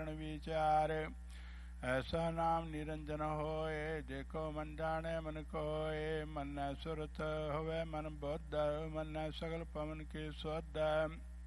ਮਨ ਵਿਚਾਰ। ਐਸਾ ਨਾਮ ਨਿਰੰਜਨ ਹੋਏ, ਦੇਖੋ ਮਨ ਜਾਣੇ ਮਨ ਕੋਏ। ਮੰਨੈ ਸੁਰਤ ਹੋਵੇ ਮਨ ਬੁੱਧ, ਮੰਨੈ ਸਗਲ ਪਵਨ ਕੀ ਸੁਧ।